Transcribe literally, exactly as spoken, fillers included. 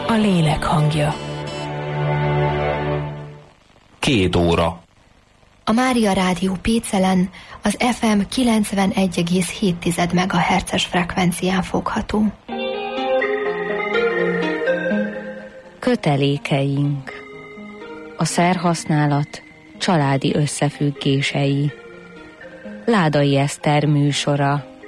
a lélek hangja. Két óra. A Mária Rádió Pécelen az ef em kilencvenegy egész hét megahertzes frekvencián fogható. Kötelékeink. A szerhasználat családi összefüggései. Ládai Eszter műsora.